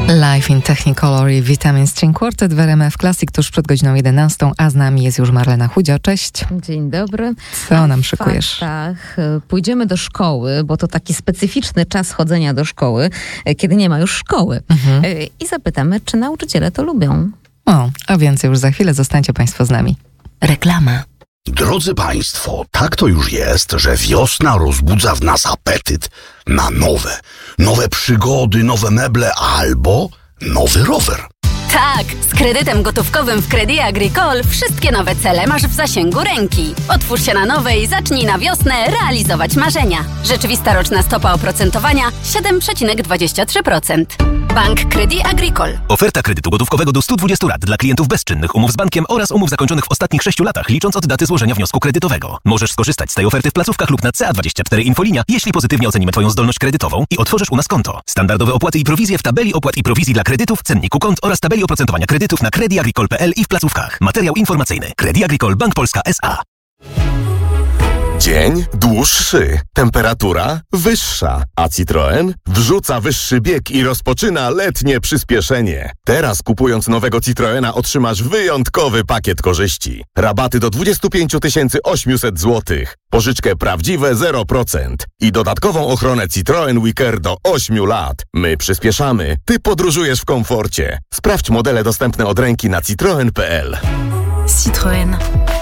Live in Technicolor i Vitamin String Quartet w RMF Classic tuż przed godziną 11, a z nami jest już Marlena Chudzio. Cześć. Dzień dobry. Co nam szykujesz? Tak, pójdziemy do szkoły, bo to taki specyficzny czas chodzenia do szkoły, kiedy nie ma już szkoły. I zapytamy, czy nauczyciele to lubią. A więcej już za chwilę. Zostańcie Państwo z nami. Reklama. Drodzy Państwo, tak to już jest, że wiosna rozbudza w nas apetyt na nowe przygody, nowe meble albo nowy rower. Tak, z kredytem gotówkowym w Crédit Agricole wszystkie nowe cele masz w zasięgu ręki. Otwórz się na nowe i zacznij na wiosnę realizować marzenia. Rzeczywista roczna stopa oprocentowania 7,23%. Bank Crédit Agricole. Oferta kredytu gotówkowego do 120 lat dla klientów bezczynnych, umów z bankiem oraz umów zakończonych w ostatnich 6 latach, licząc od daty złożenia wniosku kredytowego. Możesz skorzystać z tej oferty w placówkach lub na CA24 Infolinia, jeśli pozytywnie ocenimy Twoją zdolność kredytową i otworzysz u nas konto. Standardowe opłaty i prowizje w tabeli opłat i prowizji dla kredytów, cenniku kont oraz tabeli oprocentowania kredytów na creditagricole.pl i w placówkach. Materiał informacyjny. Crédit Agricole Bank Polska S.A. Dzień dłuższy, temperatura wyższa, a Citroen wrzuca wyższy bieg i rozpoczyna letnie przyspieszenie. Teraz kupując nowego Citroena otrzymasz wyjątkowy pakiet korzyści. Rabaty do 25 800 zł, pożyczkę prawdziwe 0% i dodatkową ochronę Citroen WeCare do 8 lat. My przyspieszamy, ty podróżujesz w komforcie. Sprawdź modele dostępne od ręki na citroen.pl. Citroen.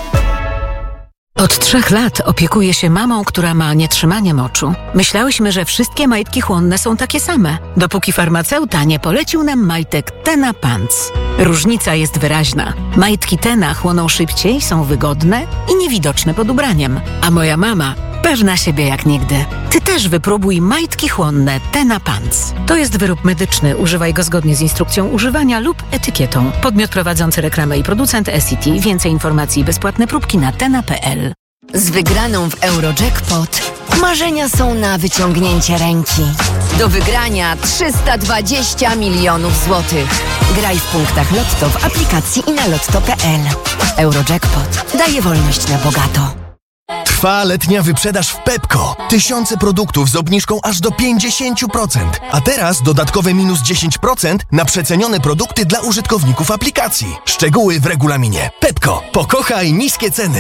Od 3 lat opiekuję się mamą, która ma nietrzymanie moczu. Myślałyśmy, że wszystkie majtki chłonne są takie same, dopóki farmaceuta nie polecił nam majtek Tena Pants. Różnica jest wyraźna. Majtki Tena chłoną szybciej, są wygodne i niewidoczne pod ubraniem. A moja mama pewna siebie jak nigdy. Ty też wypróbuj majtki chłonne Tena Pants. To jest wyrób medyczny. Używaj go zgodnie z instrukcją używania lub etykietą. Podmiot prowadzący reklamę i producent SCT. Więcej informacji i bezpłatne próbki na tena.pl. Z wygraną w Eurojackpot marzenia są na wyciągnięcie ręki. Do wygrania 320 milionów złotych. Graj w punktach Lotto w aplikacji i na lotto.pl. Eurojackpot daje wolność na bogato. Trwa letnia wyprzedaż w Pepco. Tysiące produktów z obniżką aż do 50%. A teraz dodatkowe minus 10% na przecenione produkty dla użytkowników aplikacji. Szczegóły w regulaminie. Pepco. Pokochaj niskie ceny.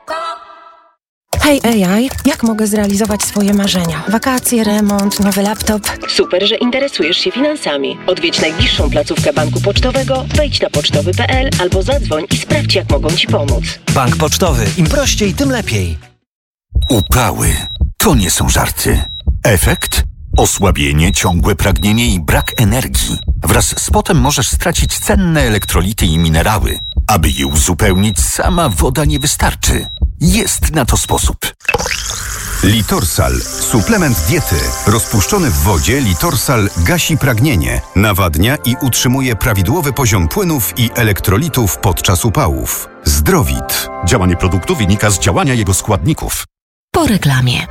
Hej AI, jak mogę zrealizować swoje marzenia? Wakacje, remont, nowy laptop. Super, że interesujesz się finansami. Odwiedź najbliższą placówkę banku pocztowego, wejdź na pocztowy.pl albo zadzwoń i sprawdź, jak mogą Ci pomóc. Bank pocztowy. Im prościej, tym lepiej. Upały. To nie są żarty. Efekt? Osłabienie, ciągłe pragnienie i brak energii. Wraz z potem możesz stracić cenne elektrolity i minerały. Aby je uzupełnić, sama woda nie wystarczy. Jest na to sposób. Litorsal. Suplement diety. Rozpuszczony w wodzie Litorsal gasi pragnienie, nawadnia i utrzymuje prawidłowy poziom płynów i elektrolitów podczas upałów. Zdrowit. Działanie produktu wynika z działania jego składników. Po reklamie.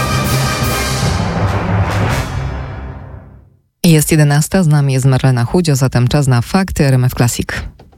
Jest 11, z nami jest Marlena Chudzio, zatem czas na fakty RMF Classic.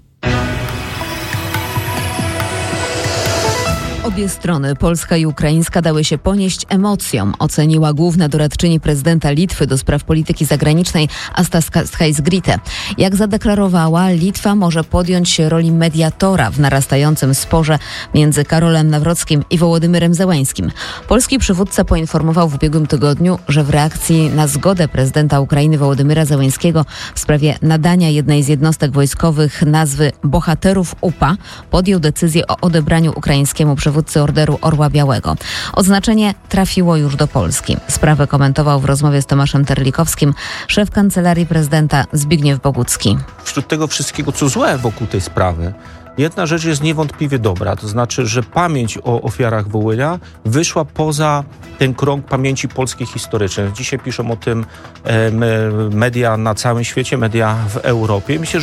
Obie strony, polska i ukraińska, dały się ponieść emocjom, oceniła główna doradczyni prezydenta Litwy do spraw polityki zagranicznej Asta Skaisgirytė. Jak zadeklarowała, Litwa może podjąć się roli mediatora w narastającym sporze między Karolem Nawrockim i Wołodymyrem Zełeńskim. Polski przywódca poinformował w ubiegłym tygodniu, że w reakcji na zgodę prezydenta Ukrainy Wołodymyra Zełeńskiego w sprawie nadania jednej z jednostek wojskowych nazwy Bohaterów UPA podjął decyzję o odebraniu ukraińskiemu przywódcy Orderu Orła Białego. Odznaczenie trafiło już do Polski. Sprawę komentował w rozmowie z Tomaszem Terlikowskim szef Kancelarii Prezydenta Zbigniew Bogucki. Wśród tego wszystkiego, co złe wokół tej sprawy, jedna rzecz jest niewątpliwie dobra, to znaczy, że pamięć o ofiarach Wołynia wyszła poza ten krąg pamięci polskiej historycznej. Dzisiaj piszą o tym media na całym świecie, media w Europie. Myślę, że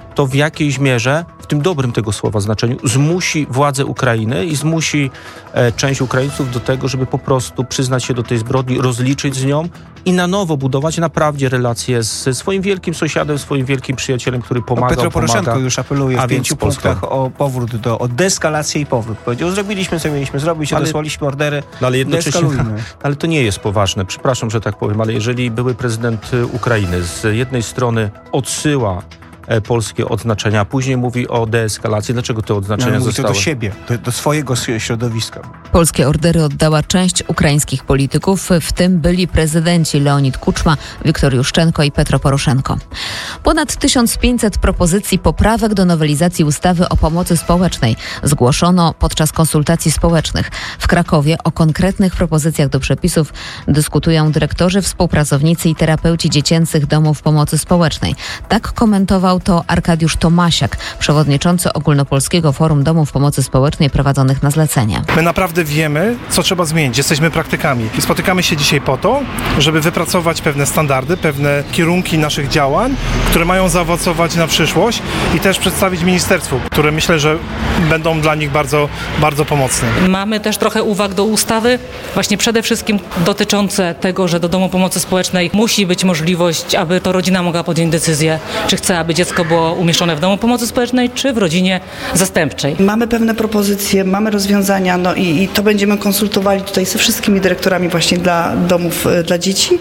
to w jakiejś mierze, w tym dobrym tego słowa znaczeniu, zmusi władze Ukrainy i zmusi część Ukraińców do tego, żeby po prostu przyznać się do tej zbrodni, rozliczyć z nią i na nowo budować naprawdę relacje ze swoim wielkim sąsiadem, swoim wielkim przyjacielem, który pomaga. Petro Poroszenko już apeluje w 5 punktach o powrót o deeskalację i powrót. Powiedział, zrobiliśmy co mieliśmy zrobić, odesłaliśmy ordery, ale jednocześnie, ale to nie jest poważne. Przepraszam, że tak powiem, ale jeżeli były prezydent Ukrainy z jednej strony odsyła polskie odznaczenia, a później mówi o deeskalacji. Dlaczego te odznaczenia zostały? To do siebie, do swojego środowiska. Polskie ordery oddała część ukraińskich polityków, w tym byli prezydenci Leonid Kuczma, Wiktor Juszczenko i Petro Poroszenko. Ponad 1500 propozycji poprawek do nowelizacji ustawy o pomocy społecznej zgłoszono podczas konsultacji społecznych. W Krakowie o konkretnych propozycjach do przepisów dyskutują dyrektorzy, współpracownicy i terapeuci dziecięcych domów pomocy społecznej. Tak komentował to Arkadiusz Tomasiak, przewodniczący Ogólnopolskiego Forum Domów Pomocy Społecznej prowadzonych na zlecenie. My naprawdę wiemy, co trzeba zmienić. Jesteśmy praktykami i spotykamy się dzisiaj po to, żeby wypracować pewne standardy, pewne kierunki naszych działań, które mają zaowocować na przyszłość i też przedstawić ministerstwu, które myślę, że będą dla nich bardzo, bardzo pomocne. Mamy też trochę uwag do ustawy, właśnie przede wszystkim dotyczące tego, że do domu pomocy społecznej musi być możliwość, aby to rodzina mogła podjąć decyzję, czy chce, aby dziecko było umieszczone w domu pomocy społecznej, czy w rodzinie zastępczej. Mamy pewne propozycje, mamy rozwiązania, i to będziemy konsultowali tutaj ze wszystkimi dyrektorami właśnie dla domów dla dzieci,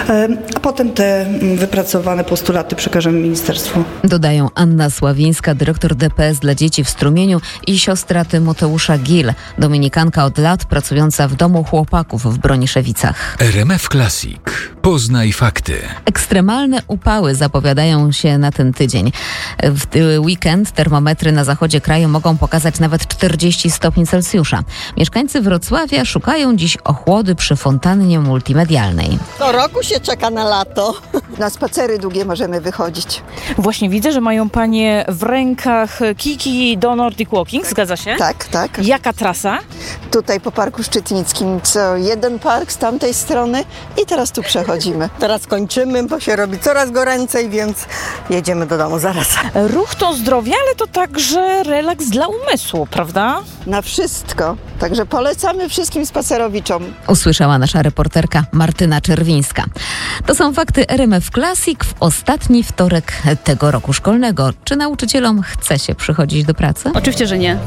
a potem te wypracowane postulaty przekażemy ministerstwu. Dodają Anna Sławińska, dyrektor DPS dla dzieci w Strumieniu i siostra Tymoteusza Gil, dominikanka od lat pracująca w domu chłopaków w Broniszewicach. RMF Classic. Poznaj fakty. Ekstremalne upały zapowiadają się na ten tydzień. W weekend termometry na zachodzie kraju mogą pokazać nawet 40 stopni Celsjusza. Mieszkańcy Wrocławia szukają dziś ochłody przy fontannie multimedialnej. Co roku się czeka na lato. Na spacery długie możemy wychodzić. Właśnie widzę, że mają panie w rękach kijki do Nordic Walking, zgadza się? Tak, tak. Jaka trasa? Tutaj po Parku Szczytnickim, co jeden park z tamtej strony i teraz tu przechodzimy. Teraz kończymy, bo się robi coraz goręcej, więc jedziemy do domu zaraz. Ruch to zdrowie, ale to także relaks dla umysłu, prawda? Na wszystko. Także polecamy wszystkim spacerowiczom. Usłyszała nasza reporterka Martyna Czerwińska. To są fakty RMF Classic w ostatni wtorek tego roku szkolnego. Czy nauczycielom chce się przychodzić do pracy? Oczywiście, że nie.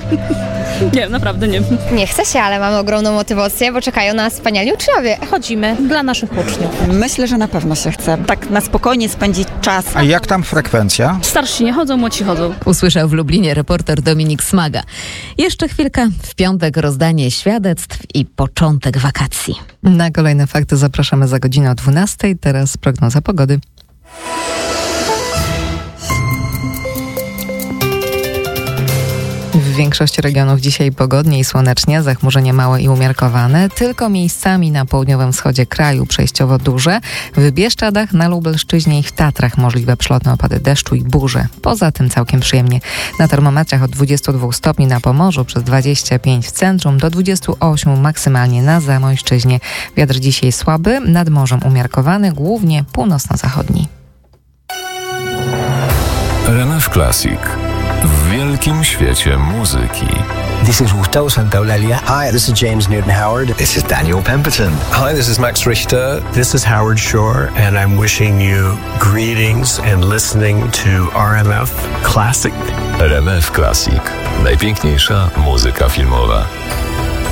Nie, naprawdę nie. Nie chce się, ale mamy ogromną motywację, bo czekają nas wspaniali uczniowie. Chodzimy dla naszych uczniów. Myślę, że na pewno się chce. Tak na spokojnie spędzić czas. A jak tam frekwencja? Starsi nie chodzą, młodsi chodzą. Usłyszał w Lublinie reporter Dominik Smaga. Jeszcze chwilka, w piątek rozdanie świadectw i początek wakacji. Na kolejne fakty zapraszamy za godzinę o 12:00. Teraz prognoza pogody. W większości regionów dzisiaj pogodnie i słonecznie, zachmurzenie małe i umiarkowane, tylko miejscami na południowym wschodzie kraju przejściowo duże. W Bieszczadach, na Lubelszczyźnie i w Tatrach możliwe przelotne opady deszczu i burze. Poza tym całkiem przyjemnie. Na termometrach od 22 stopni na Pomorzu, przez 25 w centrum, do 28 maksymalnie na Zamojszczyźnie. Wiatr dzisiaj słaby, nad morzem umiarkowany, głównie północno-zachodni. RMF Classic. W wielkim świecie muzyki. This is Gustavo Santaolalla. Hi, this is James Newton Howard. This is Daniel Pemberton. Hi, this is Max Richter. This is Howard Shore, and I'm wishing you greetings and listening to RMF Classic. RMF Classic. Najpiękniejsza muzyka filmowa.